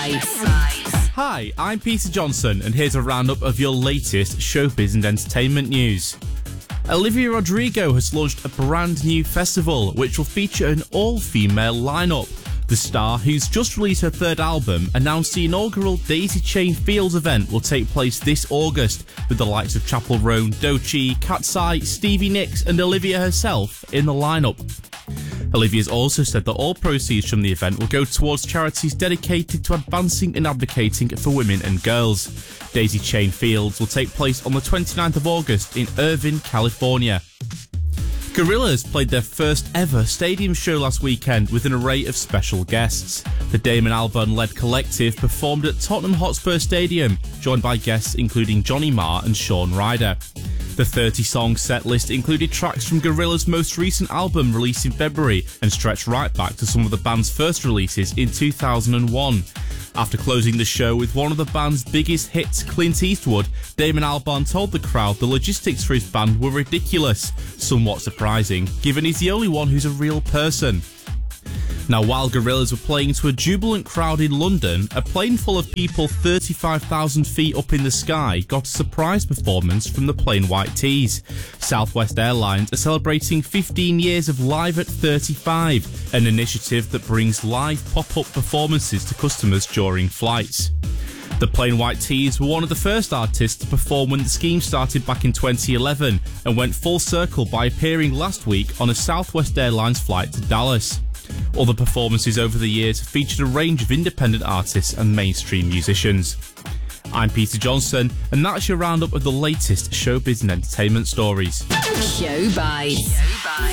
Hi, I'm Peter Johnson, and here's a roundup of your latest showbiz and entertainment news. Olivia Rodrigo has launched a brand new festival, which will feature an all-female lineup. The star, who's just released her third album, announced the inaugural Daisy Chain Fields event will take place this August, with the likes of Chappell Roan, Doechii, Katseye, Stevie Nicks and Olivia herself in the lineup. Olivia's also said that all proceeds from the event will go towards charities dedicated to advancing and advocating for women and girls. Daisy Chain Fields will take place on the 29th of August in Irvine, California. Gorillaz played their first ever stadium show last weekend with an array of special guests. The Damon Albarn-led collective performed at Tottenham Hotspur Stadium, joined by guests including Johnny Marr and Shaun Ryder. The 30-song set list included tracks from Gorillaz' most recent album released in February and stretched right back to some of the band's first releases in 2001. After closing the show with one of the band's biggest hits, Clint Eastwood, Damon Albarn told the crowd the logistics for his band were ridiculous, somewhat surprising, given he's the only one who's a real person. Now, while Gorillaz were playing to a jubilant crowd in London, a plane full of people 35,000 feet up in the sky got a surprise performance from the Plain White T's. Southwest Airlines are celebrating 15 years of Live at 35, an initiative that brings live pop-up performances to customers during flights. The Plain White T's were one of the first artists to perform when the scheme started back in 2011 and went full circle by appearing last week on a Southwest Airlines flight to Dallas. Other performances over the years have featured a range of independent artists and mainstream musicians. I'm Peter Johnson, and that's your roundup of the latest showbiz and entertainment stories. Showbiz.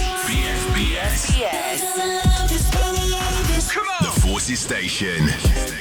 BFBS. Yes. Come on. The Forces Station.